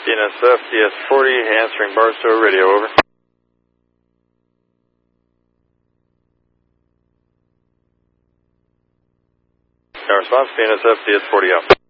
PNSF DS40, answering Barstow radio, over. No response, PNSF DS40 out.